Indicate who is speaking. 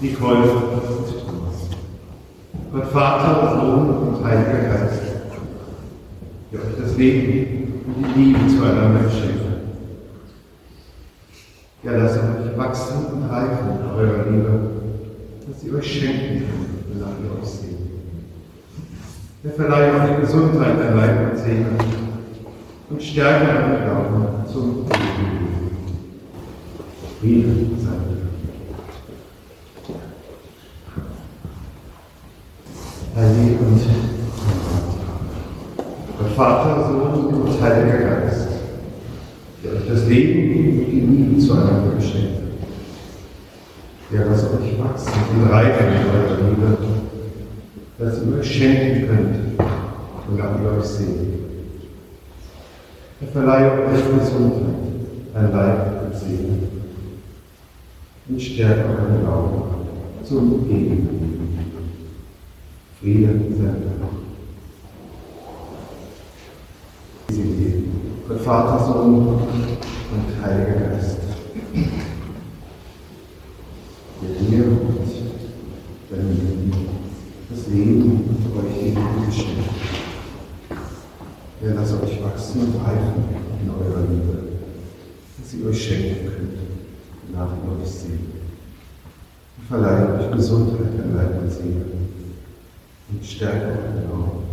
Speaker 1: Nicole und Thomas. Gott Vater, Sohn und Heiliger Geist, der euch das Leben und die Liebe zueinander schenkt. Ja, lasst euch wachsen und reifen in eurer Liebe, dass sie euch schenken kann, wonach ihr euch seht. Er verleiht euch Gesundheit an Leib und Seele und Stärke an Glauben zum Leben. Friede sei mit euch. Heilige und Gott Vater, Sohn und Heiliger Geist, der euch das Leben und die Liebe zueinander geschenkt hat. Der lasst euch wachsen und reifen in eurer Liebe, dass ihr euch schenken könnt, wonach ihr euch seht. Er verleiht euch Gesundheit an Leib und Seele und stärkt euren Glauben zum Ewigen. Friede sei mit euch. Gott Vater, Sohn und Heiliger Geist, der dir und deinem das Leben euch ewig geschenkt. Der lasst euch wachsen und reifen in eurer Liebe, dass ihr euch schenken könnt, nach ihr euch seht. Und verleiht euch Gesundheit an Leib und Seele und stärkt euren Glauben